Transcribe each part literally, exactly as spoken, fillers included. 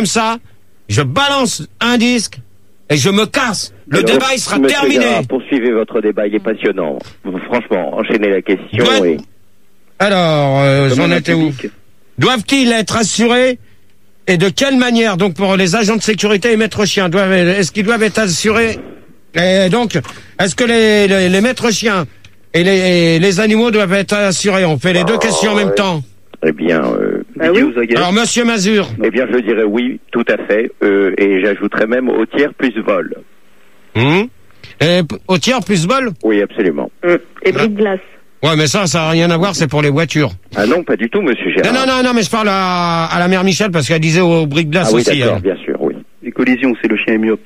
comme ça, je balance un disque et je me casse. Le Alors, débat, il sera Monsieur terminé. Gérard, poursuivez votre débat, il est passionnant. Franchement, enchaînez la question. Ouais. Et... Alors, euh, j'en étais où? Doivent-ils être assurés et de quelle manière? Donc, pour les agents de sécurité et maîtres chiens, doivent, est-ce qu'ils doivent être assurés? Et donc, est-ce que les, les, les maîtres chiens et les, et les animaux doivent être assurés? On fait les deux questions en même temps. Eh bien, euh, Bah oui. Alors, Monsieur Mazur. eh bien, je dirais oui, tout à fait. Euh, et j'ajouterais même au tiers plus vol. Hum et p- au tiers plus vol? Oui, absolument. Hum. Et bris de glace. Ouais, mais ça, ça n'a rien à voir, c'est pour les voitures. Ah non, pas du tout, Monsieur Non, Gérard. non, non, non, mais je parle à, à la mère Michel parce qu'elle disait au briques de glace Ah oui, aussi. d'accord, elle. bien sûr, oui. Les collisions, c'est le chien est myope.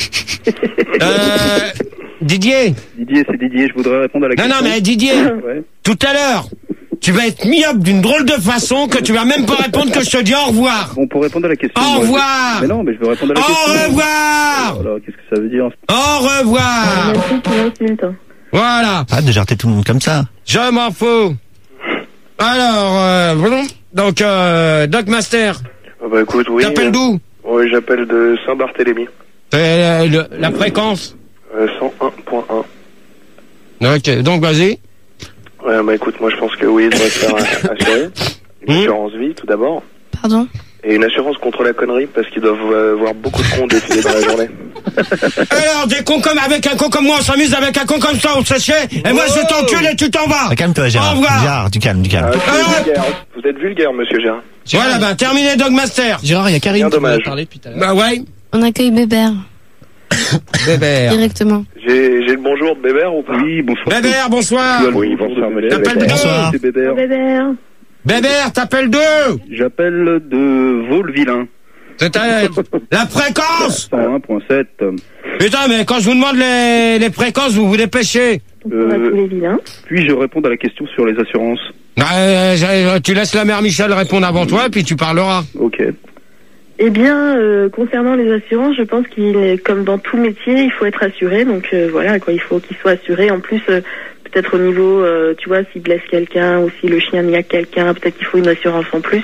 Euh, Didier. Didier, c'est Didier, je voudrais répondre à la Non, question. non, mais Didier, Ouais. tout à l'heure, tu vas être myope d'une drôle de façon que tu vas même pas répondre que je te dis au revoir. Bon, pour répondre à la question... Au moi, je- revoir. Mais non, mais je veux répondre à la Au question. revoir. Alors, qu'est-ce que ça veut dire? Au revoir. Merci, tu m'insultes. Voilà, Arrête de jarter tout le monde comme ça. je m'en fous. Alors, euh, bon, donc, euh, Doc Master, Ah bah écoute, oui. t'appelles euh, d'où? Oui, j'appelle de Saint-Barthélemy. Euh, le- La fréquence. Euh, cent un point un. Ok, donc vas-y. Ouais, bah écoute, moi je pense que oui, il devrait se faire euh, assurer. Une Mmh. assurance vie, tout d'abord. Pardon? Et une assurance contre la connerie, parce qu'ils doivent euh, voir beaucoup de cons défiler dans la journée. Alors, des cons comme avec un con comme moi, on s'amuse avec un con comme ça, on se fait chier, et moi je t'encule et tu t'en vas. Ah, calme-toi, Gérard. Au revoir. Gérard, du calme, du calme. Ah, vous, Ah, êtes vulgaire. Vous êtes vulgaire, monsieur Gérard. Voilà, ben, terminé Dog Master. Gérard, il y a Karine Bien qui voulait dommage. parler depuis tout à l'heure. Bah ouais. On accueille Bébert Bébert. directement. J'ai j'ai le bonjour de Bébert ou pas? Oui, bonsoir. Bébert, bonsoir. Oui, bonsoir, monsieur T'appelles Bébert. Bonsoir. C'est Bébert. Bébert. Bébert, t'appelles deux. J'appelle de Vaux-le-Vilain. C'est un- la fréquence. cent un point sept. Putain, mais quand je vous demande les, les fréquences, vous vous dépêchez. Donc on a Euh, tous les vilains. Puis-je répondre à la question sur les assurances? Euh, j'ai- tu laisses la mère Michel répondre avant toi, puis tu parleras. Ok. Eh bien, euh, concernant les assurances, je pense qu'il est comme dans tout métier, il faut être assuré. Donc euh, voilà, quoi, il faut qu'il soit assuré. En plus, euh, peut-être au niveau, euh, tu vois, s'il blesse quelqu'un ou si le chien n'y a quelqu'un, peut-être qu'il faut une assurance en plus.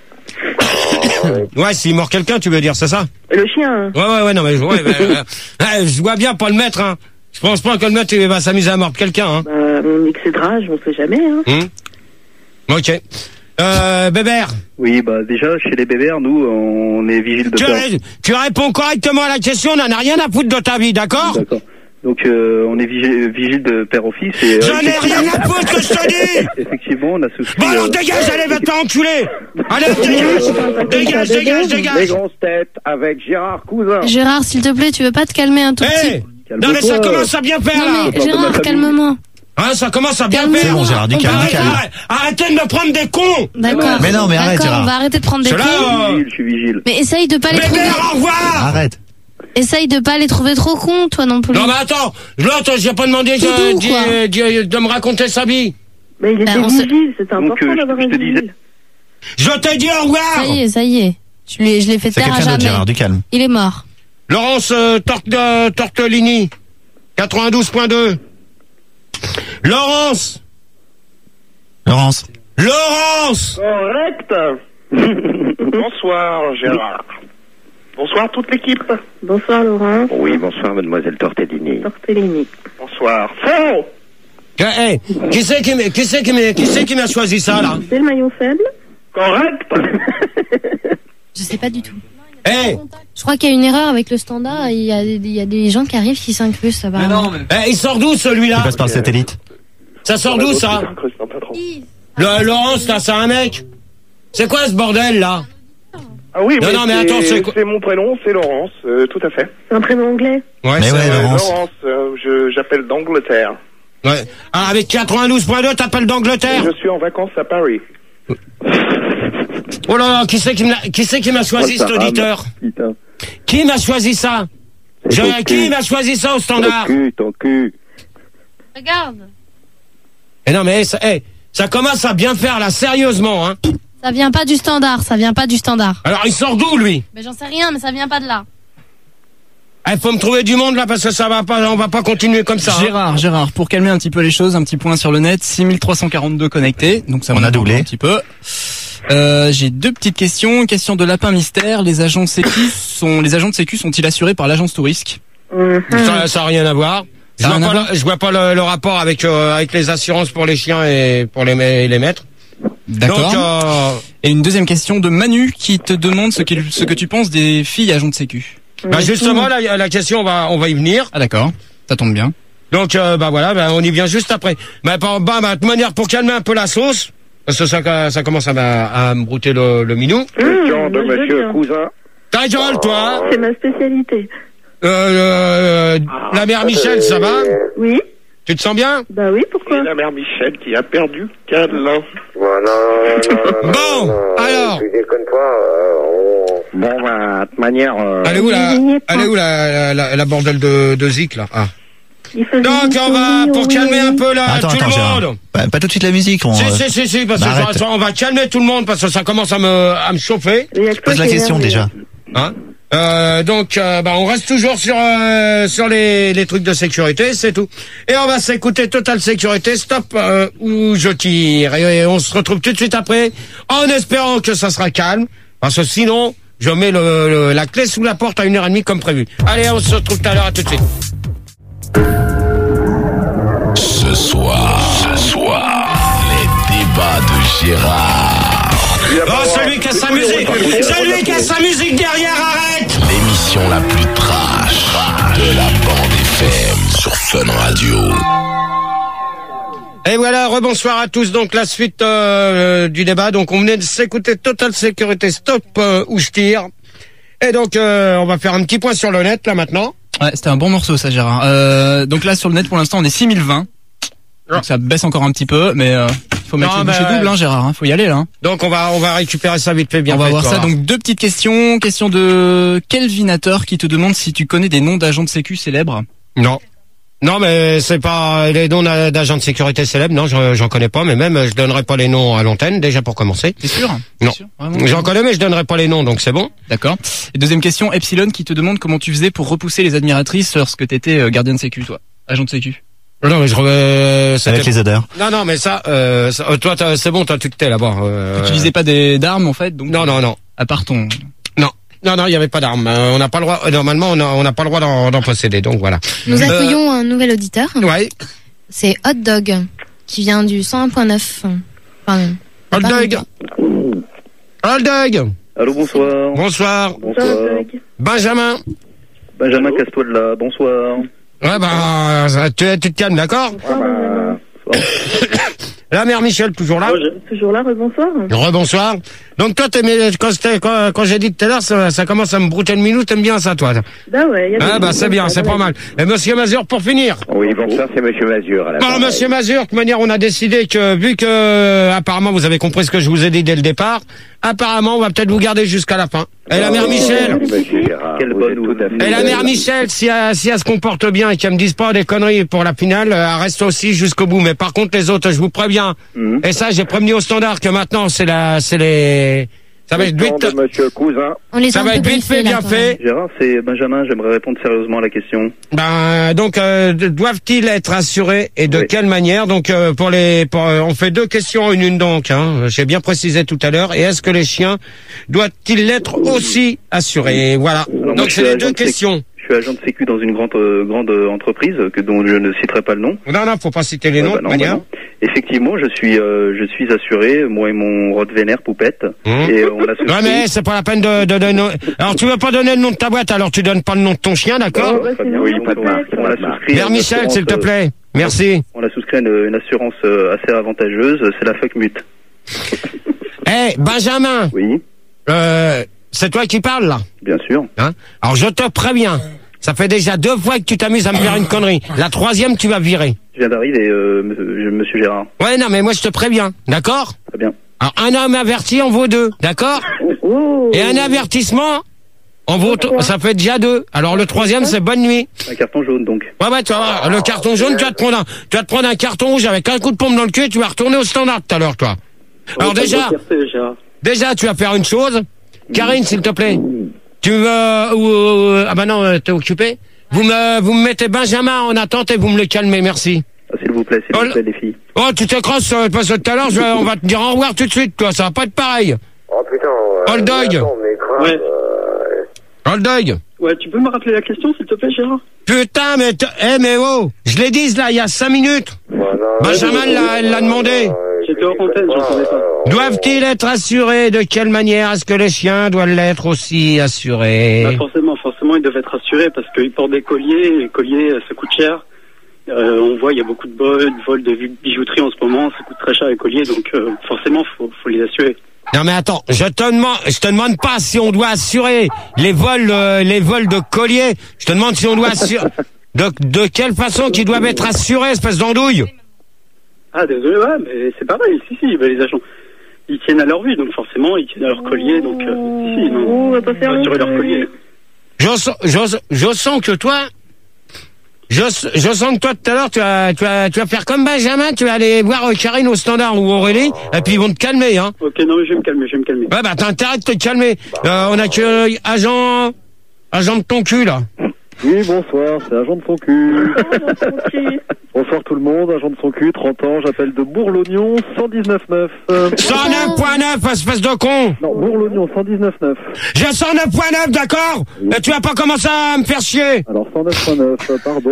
Ouais, s'il mord quelqu'un, tu veux dire, c'est ça? Le chien, hein. Ouais, ouais, ouais, non, mais je, ouais, ouais, ouais. Ouais, je vois bien pas le mettre, hein. Je pense pas que le mettre, il va s'amuser à mordre quelqu'un, hein. Bah, on excédera, je ne sais jamais. Hein. Hum. Ok. Euh, Bébert. Oui, bah déjà, chez les bébères, nous, on est vigile de Tu, père. ré- tu réponds correctement à la question, on n'en a rien à foutre de ta vie, d'accord? D'accord. Donc, euh, on est vigile, vigile de père-office et... euh, J'en ai rien à foutre que je te dis! Effectivement, on a souscrit... Bon alors euh, dégage, allez, va t'enculer! Allez, dégage! Dégage, dégage, Les dégage! grosses têtes avec Gérard Cousin. Gérard, s'il te plaît, tu veux pas te calmer un tout Hé! petit? Non mais ça commence à bien faire, là! Non mais Gérard, calme-moi. Hein, ça commence à bien Calme-toi. faire! C'est bon, Gérard, du calme, du Arrête, calme. arrête, arrêtez de me prendre des cons! D'accord. Mais non, mais arrête, D'accord, Gérard. on va arrêter de prendre des Cela, cons. euh, vigile, je suis vigile. Mais essaye de pas les trouver. Bébert, au revoir! Arrête. Essaye de pas les trouver trop cons, toi non plus. Non mais attends, l'autre, j'ai pas demandé Tout de, doux, quoi. de- de- de me raconter sa vie. Mais il était Bah, on se- vigile, c'est Donc, important euh, d'avoir je un te disais- vigile. Je t'ai dit au revoir! Ça y est, ça y est. Je lui, je l'ai fait C'est taire à quelqu'un d'autre, jamais. Gérard, du calme. Il est mort. Laurence euh, Torte- euh, Tortellini, quatre-vingt-douze point deux. Laurence! Laurence. Laurence! Correct. Bonsoir, Gérard. Bonsoir, toute l'équipe. Bonsoir Laurent. Oui, bonsoir, mademoiselle Tortellini. Tortellini. Bonsoir. Faux. Eh, hey, qui c'est qui, m'a- qui c'est qui, m'a- qui c'est qui m'a choisi ça, là? C'est le maillon faible. Correct. Je sais pas du tout. Eh, Je crois qu'il y a une erreur avec le standard. Il y a, il y a des gens qui arrivent qui s'incrustent. Ça va. Mais non, mais... eh, il sort d'où, Il celui-là? passe par le satellite. Ça sort d'où, ça? Le, Laurence, là, c'est un mec? C'est quoi, ce bordel, là? Ah oui, Non, mais, non, mais attends, c'est quoi- c'est mon prénom, c'est Laurence, euh, tout à fait. C'est un prénom anglais. Ouais, Mais c'est ouais, vrai. Laurence. Laurence, euh, je- j'appelle d'Angleterre. Ouais. Ah, avec quatre-vingt-douze point deux, t'appelles d'Angleterre? Je suis en vacances à Paris. Oh là là, qui c'est qui m'a, qui c'est qui m'a choisi, Oh, cet ça rame. auditeur? Putain. Qui m'a choisi ça? C'est ton Je, qui cul. m'a choisi ça au standard? Ton cul, ton cul. Regarde. Eh non, mais ça, eh, ça commence à bien faire, là, sérieusement, hein. Ça vient pas du standard. Ça vient pas du standard. Alors, il sort d'où, lui? Mais j'en sais rien, mais ça vient pas de là. Il faut me trouver du monde, là, parce que ça va pas, on va pas continuer comme ça. hein. Gérard, Gérard, pour calmer un petit peu les choses, un petit point sur le net, six mille trois cent quarante-deux connectés, donc ça On monte a doublé. un petit peu. Euh, j'ai deux petites questions. Question de lapin mystère. Les agents de sécu sont, les agents de sécu sont-ils assurés par l'agence Tourisque? Mhm. Ça, ça a rien à voir. Je Ça a vois, rien pas à voir le, je vois pas le, le rapport avec euh, avec les assurances pour les chiens et pour les et les maîtres. D'accord. Donc, euh, Et une deuxième question de Manu qui te demande ce, qu'il- ce que tu penses des filles agents de sécu. bah justement la, la question on va on va y venir. Ah d'accord, ça tombe bien. Donc euh, bah voilà, bah, on y vient juste après. Bah, bah, bah, bah, de toute manière pour calmer un peu la sauce, parce que ça ça commence à, m'a- à me brouter le, le minou. Question Mmh, de moi, je veux monsieur bien. Cousin. Ta gueule toi. C'est ma spécialité. Euh, euh, la mère Michel, ça va? Oui. Tu te sens bien? Bah oui, pourquoi? la mère Michel qui a perdu Calin. Bon, alors. Tu déconnes pas, euh, on... Bon, bah, de toute manière... euh, Elle est où la, Il y est pas. elle est où la, la, la, la bordel de, de Zik là? Ah. Il faisait Donc une on va, souris, pour oui, calmer oui. un peu là, Attends, tout attends, le Gérard. monde. Pas, pas tout de suite la musique. On, Si, euh, si, si, si, parce bah, que arrête. ça- on va calmer tout le monde parce que ça commence à me, à me chauffer. Il y a que toi Pose la qui es question énervé. déjà. Hein euh, donc, euh, bah, on reste toujours sur euh, sur les, les trucs de sécurité, c'est tout. Et on va s'écouter Total Sécurité, Stop euh, où je tire. Et, et on se retrouve tout de suite après, en espérant que ça sera calme, parce que sinon, je mets le, le- la clé sous la porte à une heure et demie comme prévu. Allez, on se retrouve tout à l'heure, à tout de suite. Ce soir, ce soir, les débats de Gérard. Oh, celui qui a sa musique, celui qui a sa musique derrière, arrête. L'émission la plus trash de la bande F M sur Fun Radio. Et voilà, rebonsoir à tous. Donc la suite euh, du débat. Donc on venait de s'écouter Total Sécurité, Stop euh, où je tire. Et donc euh, on va faire un petit point sur le net là maintenant. Ouais, c'était un bon morceau ça Gérard. Euh, donc là sur le net pour l'instant on est six mille vingt. Donc ça baisse encore un petit peu, mais euh, faut mettre Non, les mais bouchées ouais. doubles, hein, Gérard. Hein, faut y aller là. Hein. Donc on va on va récupérer ça vite fait bien On va fait, voir tu ça. vas Donc deux petites questions. Question de Kelvinator qui te demande si tu connais des noms d'agents de sécu célèbres. Non. Non, mais c'est pas les noms d'a- d'agents de sécurité célèbres. Non, j'en j'en connais pas. Mais même, je donnerai pas les noms à l'antenne déjà pour commencer. T'es sûr? Non. T'es sûr Vraiment J'en connais, mais je donnerai pas les noms, donc c'est bon. D'accord. Et deuxième question, Epsilon qui te demande comment tu faisais pour repousser les admiratrices lorsque t'étais euh, gardien de sécu, toi, agent de sécu. Non, mais je euh, c'était- Avec les odeurs. Non, non, mais ça, euh, ça- euh, toi, t'as- c'est bon, toi, tu te tais là-bas. Euh, Tu utilisais pas des d'armes en fait, donc. Non, non, non. À part ton. Non, non, non, il y avait pas d'armes. Euh, on n'a pas le droit. euh, Normalement, on a- on n'a pas le droit d'en d'en posséder. Donc voilà. Nous Euh, accueillons un nouvel auditeur. Ouais. C'est Hot Dog, qui vient du cent un point neuf. Pardon. Hot Dog. Hot Dog. Allô, bonsoir. Bonsoir. Bonsoir. Benjamin. Benjamin, casse-toi de là. Bonsoir. Ouais, bah, ça- tu, tu te calmes, d'accord? La mère Michel, toujours là? Toujours là, rebonsoir. Rebonsoir. Donc toi, t'aimais, quand, c'était- quand, quand j'ai dit tout à l'heure, ça, ça commence à me brouter le minou, t'aimes bien ça, toi? Bah ouais, y a Ah des- bah c'est bien, c'est pas mal. Et Monsieur Mazur, pour finir. Oui, bonsoir, c'est monsieur Mazur. à la Bon, barre. Monsieur Mazur, de toute manière, on a décidé que, vu que, euh, apparemment, vous avez compris ce que je vous ai dit dès le départ, apparemment, on va peut-être vous garder jusqu'à la fin. Et la mère Michel? Monsieur Gérard, Quelle vous bonne êtes tout à fait- Et la mère Michel, si elle, si elle se comporte bien et qu'elle me dise pas des conneries pour la finale, euh, elle reste aussi jusqu'au bout. Mais par contre, les autres, je vous préviens. Mhm. Et ça, j'ai prévenu au standard que maintenant, c'est la, c'est les, ça va être Question vite, de monsieur Cousin. On les a ça un va peu être vite briefés, fait, là, bien quand fait. Gérard, c'est Benjamin. J'aimerais répondre sérieusement à la question. Ben donc euh, de- doivent-ils être assurés et de Oui. quelle manière? Donc euh, pour les pour, euh, on fait deux questions en une une donc hein. J'ai bien précisé tout à l'heure. Et est-ce que les chiens doivent-ils être aussi assurés? Voilà. Alors, moi, donc je c'est suis les agent deux de sécu. questions. Je suis agent de sécu dans une grande euh, grande euh, entreprise que dont je ne citerai pas le nom. Non non, faut pas citer les Ouais, noms bah de non, manière. bah non. Effectivement, je suis euh, je suis assuré, moi et mon Rottweiler Poupette, Mmh. et euh, on a souscrit. Ouais mais c'est pas la peine de, de donner. Alors tu veux pas donner le nom de ta boîte, alors tu donnes pas le nom de ton chien, d'accord? Ouais, Très bien, c'est oui, nous, pas de on marque. peut On a être. souscrit. Mère une Michel, assurance, s'il te euh, plaît. Merci. On a souscrit une, une assurance euh, assez avantageuse, c'est la FACMUT. Eh Benjamin, Oui, euh, c'est toi qui parles là, bien sûr. hein? Alors je te préviens. Ça fait déjà deux fois que tu t'amuses à me faire une connerie. La troisième, tu vas virer. Je viens d'arriver, euh, monsieur monsieur Gérard. Ouais, non, mais moi je te préviens, d'accord? Très bien. Alors un homme averti en vaut deux, d'accord? Oh. Et un avertissement en vaut, t- ça fait déjà deux. Alors le troisième, c'est bonne nuit. Un carton jaune, donc. Ouais, ouais, tu vas voir, le carton jaune, tu vas te prendre un, tu vas te prendre un carton rouge avec un coup de pompe dans le cul et tu vas retourner au standard tout à l'heure, toi. Alors déjà, déjà, tu vas faire une chose. Karine, s'il te plaît. Tu veux, ou, ou- ah bah non, euh, t'es occupé? Vous me, vous me mettez Benjamin en attente et vous me le calmez, merci. Ah, s'il vous plaît, s'il Oh, vous plaît, les filles. Oh, tu te crosses, euh, parce que tout à l'heure, je vais- on va te dire au revoir tout de suite, toi. Ça va pas être pareil. Oh putain. Euh, Old dog. mais attends, mais grave, Ouais. euh, Old dog. Ouais, tu peux me rappeler la question, s'il te plaît, Gérard? Putain, mais, t- eh, mais oh, je l'ai dit, là, il y a cinq minutes. bah, non, Benjamin euh, l'a, elle l'a demandé. euh, J'étais je hors déconne antenne, j'entendais pas. euh, Doivent-ils être assurés? De quelle manière est-ce que les chiens doivent l'être aussi assurés? Bah, forcément, forcément, ils doivent être assurés parce qu'ils portent des colliers, et les colliers, euh, ça coûte cher. Euh, on voit, il y a beaucoup de vols, de vols de bijouterie en ce moment, ça coûte très cher les colliers, donc euh, forcément, faut, faut les assurer. Non mais attends, je te demande, je te demande pas si on doit assurer les vols, euh, les vols de colliers. Je te demande si on doit assurer. De, de quelle façon qu'ils doivent être assurés, espèce d'andouille? Ah, désolé, ouais, mais c'est pareil, si, si, bah, les agents, ils tiennent à leur vie, donc forcément, ils tiennent à leur collier, donc, euh, si, si, non, On va pas faire faut assurer non leur plus. collier. Je, sens- je, je sens que toi, je, je sens que toi tout à l'heure tu vas, tu vas, tu vas faire comme Benjamin, tu vas aller voir euh, Karine au standard ou Aurélie, et puis ils vont te calmer, hein. Ok, non, mais je vais me calmer, je vais me calmer. Ouais, bah t'as intérêt de te calmer. Euh, on a que euh, agent, agent de ton cul là. Oui, bonsoir, c'est agent de son cul. Bonsoir tout le monde, agent de son cul, trente ans, j'appelle de Bourg-l'Oignon, cent dix-neuf neuf. Euh, cent neuf virgule neuf, espèce de con. non, Bourg-l'Oignon, cent dix-neuf neuf. J'ai cent neuf virgule neuf, d'accord? Et tu vas pas commencer à me faire chier. Alors cent neuf virgule neuf, euh, pardon.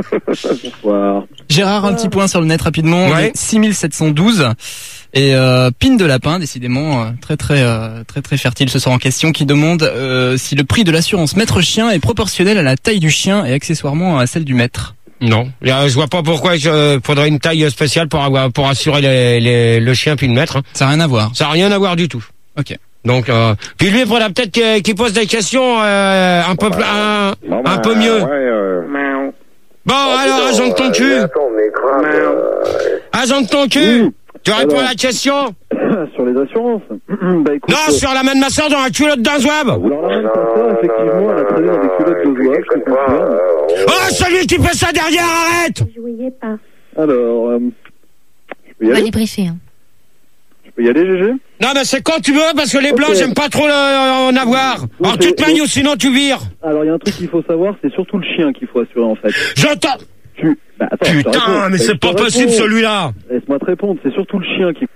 Bonsoir. Gérard, un petit point sur le net rapidement. Ouais. six mille sept cent douze. Et euh, Pine de Lapin, décidément euh, très très euh, très très fertile ce soir en question, qui demande euh, si le prix de l'assurance maître chien est proportionnel à la taille du chien et accessoirement à celle du maître. Non, je vois pas pourquoi il faudrait une taille spéciale pour avoir, pour assurer les, les, le chien puis le maître. Hein. Ça n'a rien à voir. Ça n'a rien à voir du tout. Ok. Donc, euh, puis lui, il faudra peut-être qu'il qu'il pose des questions euh, un peu, un, non, un bah, peu mieux. Ouais, euh, Bon, alors, putain, agent de ton euh, cul, mais attends, mais grave, euh, agent de ton cul, Oui. tu réponds Alors. à la question? Sur les assurances. bah écoute. Non, sur la main de ma soeur dans la culotte d'un zouave. Alors la même personne, effectivement, elle a traîné dans des culottes de zouave, je te déconne pas, confirme. euh, on- Oh, celui qui fait ça derrière, arrête! Je voyais pas. Alors, euh, je peux y On va aller les briefer. Hein. Je peux y aller, G G? Non, mais c'est quand tu veux, parce que les blancs, Ok. j'aime pas trop le- en avoir. Oui, Alors, tu te c'est- manies ou sinon tu vires. Alors, il y a un truc qu'il faut savoir, c'est surtout le chien qu'il faut assurer, en fait. Je t'en... Tu... Bah, attends, je te Putain, réponds. mais Je c'est te pas réponds. possible, celui-là. Laisse-moi te répondre, c'est surtout le chien qui...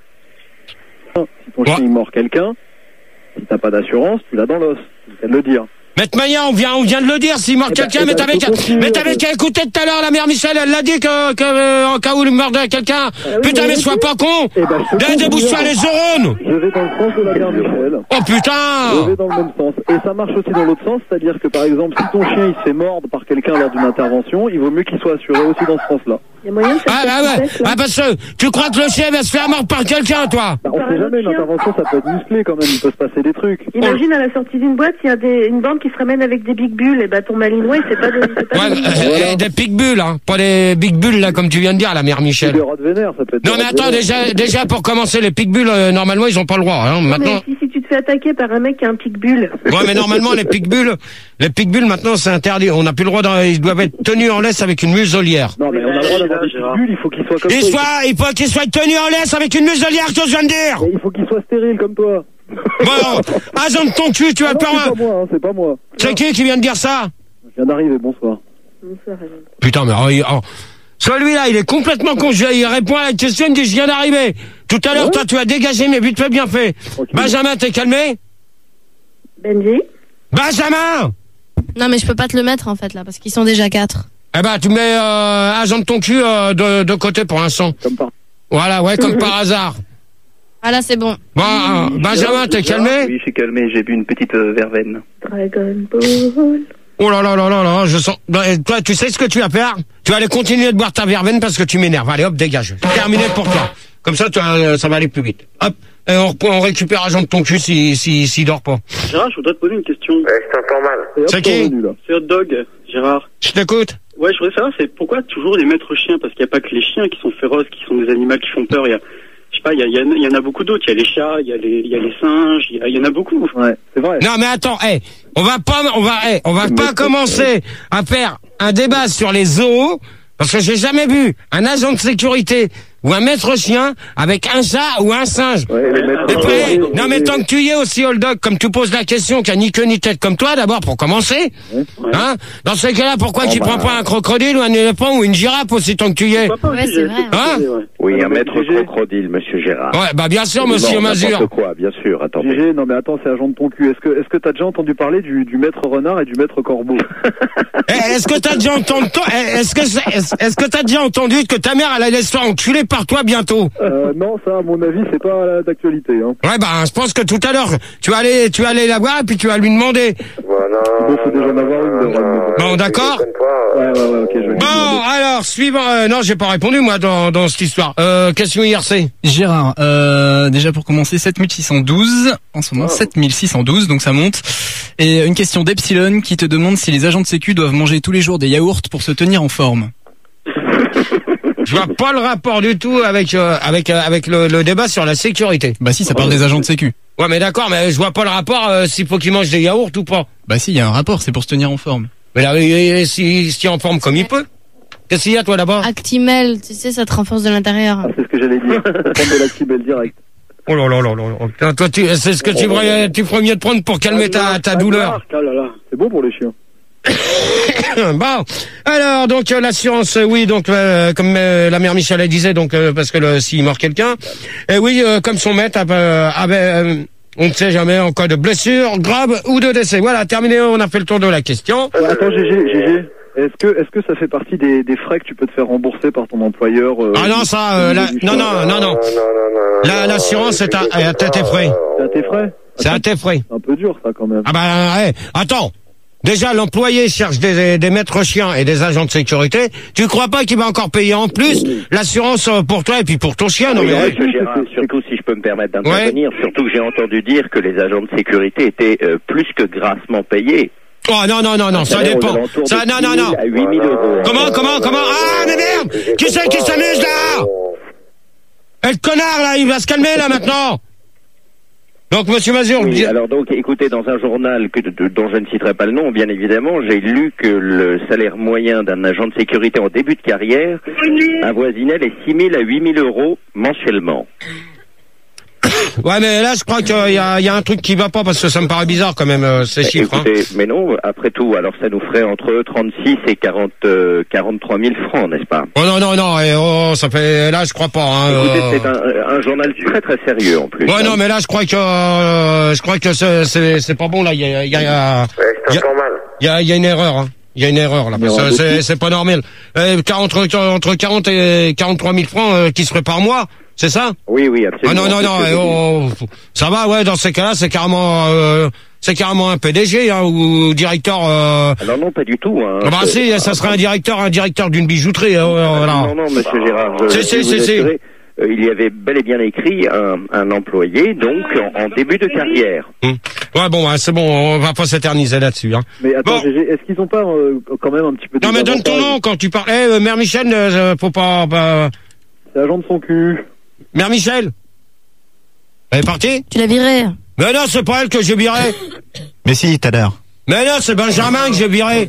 Si ton Ouais. chien il mord quelqu'un, si t'as pas d'assurance, tu l'as dans l'os. C'est le dire. Mais de manière, on vient, on vient de le dire, s'il mord Eh ben, quelqu'un, eh mais ben, t'avais faut qu'à, continuer, mais t'avais en fait. qu'à écouter tout à l'heure, la mère Michel, elle l'a dit que, que, euh, en cas où il mordait quelqu'un. oui, Putain, mais mais oui. sois pas con! Eh ben, je te Dé- Débouche-toi confirme. les neurones! Je vais dans le sens de la mère Michel. Oh Je putain! vais dans le même sens. Et ça marche aussi dans l'autre sens, c'est-à-dire que par exemple, si ton chien il se fait mordre par quelqu'un lors d'une intervention, il vaut mieux qu'il soit assuré aussi dans ce sens-là. Il y a moyen de faire Ah, bah ça ouais! peut-être, là. Ah, parce que tu crois que le chien va se faire mordre par quelqu'un, toi? Bah, on Par sait un jamais, autre chien. l'intervention ça peut être musclé quand même, il peut se passer des trucs. Imagine à la sortie d'une boîte, il y a des, une bande qui se ramène avec des big bulles, et bah ton malinois, il sait pas de, il sait pas Ouais, de- euh, Voilà. euh, des pitbulls, hein. Pas des big bulls, là, comme tu viens de dire, la mère C'est Michel. des rats de vénère, ça peut être. Non, des mais rats de attends, vénère. déjà, déjà, pour commencer, les pitbulls, euh, normalement, ils ont pas le droit, hein. Non, Maintenant. mais si, si tu te fais attaquer par un mec qui a un pitbull. Ouais, mais normalement, les pitbulls, les pitbulls, maintenant, c'est interdit. On n'a plus le droit d'en- ils doivent être tenus en laisse avec une muselière. Non, mais on a le droit d'avoir des Gérard. pitbulls, il faut qu'ils soient comme Il toi. soit, il faut qu'ils soient tenus en laisse avec une muselière, que je viens de dire. Et il faut qu'ils soient stériles comme toi. Bon, agent de ton cul, tu vas Ah non, peur. c'est pas moi, hein, c'est pas moi. C'est qui qui vient de dire ça? Je viens d'arriver, bonsoir. Bonsoir, Alain. Putain, mais, oh, il- oh. Celui-là, il est complètement con. Je- Il répond à la question, il me dit, je viens d'arriver. Tout à l'heure, Ouais. toi, tu as dégagé, mais vite fait, bien fait. Ok. Benjamin, t'es calmé? Benji? Benjamin! Non, mais je peux pas te le mettre en fait là, parce qu'ils sont déjà quatre. Eh ben, tu mets, euh, agent de ton cul, euh, de, de côté pour l'instant. Comme par. Voilà, ouais, comme par hasard. Ah là, c'est bon. Bon, euh, Benjamin, t'es calmé? Oui, je suis calmé, j'ai bu une petite euh, verveine. Dragon Ball. Oh là là là là là, je sens... Bah, et toi, tu sais ce que tu vas faire? Tu vas aller continuer de boire ta verveine parce que tu m'énerves. Allez, hop, dégage. Terminé pour toi. Comme ça, tu vas- ça va aller plus vite. Hop, et on, reprend- on récupère agent de ton cul s'il si, s'il dort pas. Gérard, je voudrais te poser une question. Ouais, je t'entends mal. Et hop, C'est t'es qui revenu, là. C'est Hot Dog, Gérard. Je t'écoute. Ouais, je voudrais savoir, c'est pourquoi toujours les maîtres chiens? Parce qu'il n'y a pas que les chiens qui sont féroces, qui sont des animaux qui font peur. Il y a, je sais pas, il y, a, il y, a, il y en a beaucoup d'autres. Il y a les chats, il y a les, il y a les singes, il y, a, il y en a beaucoup. Ouais, c'est vrai. Non mais attends, hey, on va pas, on va, hey, on va pas commencer à faire un débat sur les zoos parce que j'ai jamais vu un agent de sécurité ou un maître chien avec un chat ou un singe. Ouais, les maîtres Et puis, chiens, non mais tant que tu y es aussi, Old Dog, comme tu poses la question, qui a ni queue ni tête comme toi, d'abord pour commencer, hein. Dans ce cas-là, pourquoi Oh, tu bah. prends pas un crocodile ou un éléphant ou une girafe aussi tant que tu y es? Ouais, c'est vrai. Hein? Oui, un maître G G. crocodile, monsieur Gérard. Ouais, bah bien sûr, Non, monsieur n'importe Mazur. quoi, bien sûr, attendez. G G, non mais attends, c'est agent de ton cul. Est-ce que est-ce que t'as déjà entendu parler du, du maître renard et du maître corbeau? Eh, est-ce que t'as déjà entendu, eh, est-ce que c'est- est-ce est-ce que t'as déjà entendu que ta mère elle allait se faire enculer par toi bientôt? euh, Non, ça, à mon avis, c'est pas euh, d'actualité. Hein. Ouais, bah, je pense que tout à l'heure, tu vas aller, tu vas aller la voir et puis tu vas lui demander. Voilà. Bon, faut déjà en avoir une de Ron. Bon, d'accord? Ouais, ouais, ouais, ok, je vais lui Bon, demander. alors, suivant, euh, non, j'ai pas répondu, moi, dans, dans cette histoire. Euh, question I R C. Gérard, euh, déjà pour commencer, sept mille six cent douze, en ce moment, Oh. sept mille six cent douze, donc ça monte. Et une question d'Epsilon qui te demande si les agents de sécu doivent manger tous les jours des yaourts pour se tenir en forme. Je vois pas le rapport du tout avec, euh, avec, euh, avec le, le débat sur la sécurité. Bah si, ça parle des agents de sécu. Ouais, mais d'accord, mais je vois pas le rapport, euh, s'il faut qu'il mange des yaourts ou pas. Bah si, il y a un rapport, c'est pour se tenir en forme. Mais là, il, il, s'il s'il est en forme comme il peut. Qu'est-ce qu'il y a, toi, là-bas? Actimel, tu sais, ça te renforce de l'intérieur. Ah, c'est ce que j'allais dire. Prendre de l'actimel direct. Oh là là là là là. Putain, toi, tu, c'est ce que tu ferais, tu ferais mieux de prendre pour calmer ta, ta douleur. Ah là là. C'est bon pour les chiens. Bon, alors donc euh, l'assurance, euh, oui, donc euh, comme euh, la mère Michel elle disait, donc euh, parce que le- s'il mord quelqu'un, et oui, euh, comme son maître euh, avait, euh, on ne sait jamais en cas de blessure grave ou de décès. Voilà, terminé, on a fait le tour de la question. Ouais, attends, G G, G G. Est-ce que, est-ce que ça fait partie des, des frais que tu peux te faire rembourser par ton employeur euh, Ah non, ça, euh, la- non, non, non, non. La- l'assurance c'est à, à tes frais. C'est à tes frais? C'est à tes frais. C'est un peu dur, ça, quand même. Ah bah, ouais, attends. Déjà, l'employé cherche des, des maîtres chiens et des agents de sécurité. Tu crois pas qu'il va encore payer en plus l'assurance euh, pour toi et puis pour ton chien? Non Oui, mais, monsieur Gérard, surtout si je peux me permettre d'intervenir, surtout que j'ai entendu dire que les agents de sécurité étaient euh, plus que grassement payés. oh non, non, non, non, ça salaire aux dépend. alentours Ça, de non, non, six mille non. à huit mille euros. Comment, comment, comment? Ah, mais merde! Qui c'est qui s'amuse là? Eh, le connard là, il va se calmer là maintenant! Donc, monsieur Mazur, Oui, dis- alors donc, écoutez, dans un journal que, de- dont je ne citerai pas le nom, bien évidemment, j'ai lu que le salaire moyen d'un agent de sécurité en début de carrière avoisinait les six mille à huit mille euros mensuellement. ouais, mais là, je crois qu'il y a, il y a un truc qui va pas parce que ça me paraît bizarre quand même, euh, ces chiffres. Hein. Écoutez, mais non, après tout, alors ça nous ferait entre trente-six et quarante, euh, quarante-trois mille francs, n'est-ce pas? Oh non, non, non, et, oh, ça fait, là, je crois pas. Hein, Écoutez, euh. c'est un, un journal très très sérieux en plus. Ouais, hein. non, mais là, je crois que, euh, je crois que c'est, c'est, c'est pas bon là. Il y a, il y a, il y a, Ouais, c'est normal. il y a, il y a une erreur. Hein. Il y a une erreur là, parce que c'est, c'est pas normal. Euh, entre, entre quarante et quarante-trois mille francs euh, qui seraient par mois, c'est ça? Oui, oui, absolument. Ah non, non, non, C'est ce eh, que je oh, ça va, ouais, dans ces cas-là, c'est carrément, euh, c'est carrément un P D G, hein, ou directeur, euh... Alors non, pas du tout, hein. Ah bah si, ça serait un directeur, un directeur d'une bijouterie, euh, voilà. Non, non, monsieur Gérard, je, Si, je si, vais si, vous si. assurer, euh, il y avait bel et bien écrit un, un employé, donc en, en début de carrière. Hum. Ouais, bon, ouais, c'est bon, on va pas s'éterniser là-dessus, hein. Mais attends, Bon. G G, est-ce qu'ils ont pas euh, quand même un petit peu de Non, mais donne ton nom quand tu parles. Eh, euh, Mère Michel, euh, faut pas, bah... C'est agent de son cul. Mère Michel? Elle est partie? Tu l'as viré. Mais non, c'est pas elle que j'ai viré. Mais si, tout à l'heure. Mais non, c'est Benjamin que j'ai viré.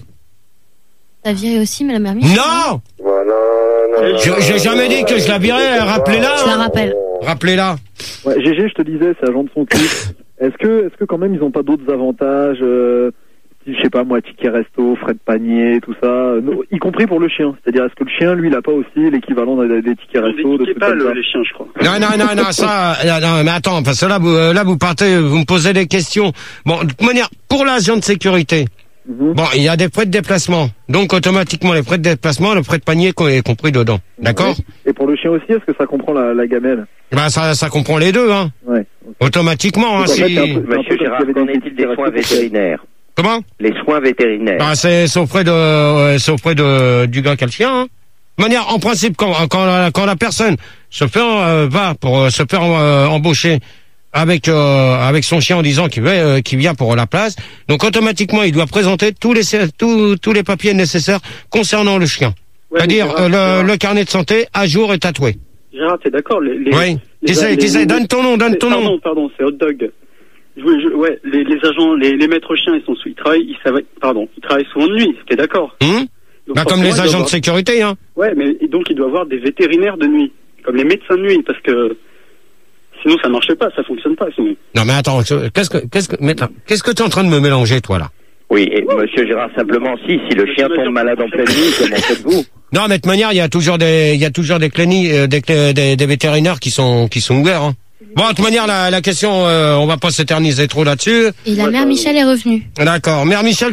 T'as viré aussi, mais la mère Michel. Non! Voilà, non, Je- J'ai jamais dit que je la virais, rappelez-la. Je la hein. rappelle. Rappelez-la. Ouais, G G, je te disais, c'est agent de son cul. Est-ce que, est-ce que quand même ils ont pas d'autres avantages, euh, je sais pas moi, ticket resto, frais de panier, tout ça, euh, no- y compris pour le chien. C'est-à-dire, est-ce que le chien, lui, il a pas aussi l'équivalent des, des tickets On resto, de n'éduquait trucs pas comme le- ça? les chiens, je crois. Non, non, non, non, ça, euh, non, mais attends, parce que là, vous, euh, là, vous partez, vous me posez des questions. Bon, de toute manière, pour l'agent de sécurité, Mhm. bon, il y a des frais de déplacement. Donc, automatiquement, les frais de déplacement, le frais de panier est compris dedans. D'accord? Et pour le chien aussi, est-ce que ça comprend la, la gamelle? Ben, ça, ça comprend les deux, hein. Ouais. Automatiquement, hein, Donc, en fait, si... c'est un peu- Monsieur comme s'il y Gérard, avait qu'en des est-il des tickets soins resto pour vétérinaires? Comment? Les soins vétérinaires. Ben, c'est, c'est auprès de, euh, c'est auprès de, du gars qui a le chien, hein. De manière, en principe, quand, quand, la, quand la personne se fait, euh, va pour euh, se faire euh, embaucher avec euh, avec son chien en disant qu'il veut, euh, qu'il vient pour la place, donc automatiquement il doit présenter tous les tous tous les papiers nécessaires concernant le chien. Ouais, C'est-à-dire mais euh, Gérard, le, Gérard, le carnet de santé à jour et tatoué. Gérard, t'es d'accord les, les, Oui. les- Qui c'est, les- qui c'est? les- Donne ton nom, donne ton pardon, nom. Pardon, c'est Hot Dog. Je, voulais- je- ouais, les, les agents, les, les maîtres chiens, ils sont sous, ils travaillent, ils savent, pardon, ils travaillent souvent de nuit. T'es d'accord? Hum Donc, Ben, comme forcément, les il doit agents de avoir- sécurité, hein. Ouais, mais et donc il doit avoir des vétérinaires de nuit. comme les médecins de nuit, parce que sinon ça marche pas, ça fonctionne pas sinon. Non mais attends, qu'est-ce que qu'est-ce que mais, qu'est-ce que tu es en train de me mélanger toi là? Oui, et monsieur Gérard, simplement, si, si le chien tombe malade en pleine nuit, comment faites-vous? Non, mais de toute manière, il y a toujours des, il y a toujours des cliniques, euh, des, des, des vétérinaires qui sont, qui sont ouverts, hein. Bon, de toute manière, la, la question, euh, on va pas s'éterniser trop là-dessus. Et la mère Michel est revenue. D'accord. Mère Michel,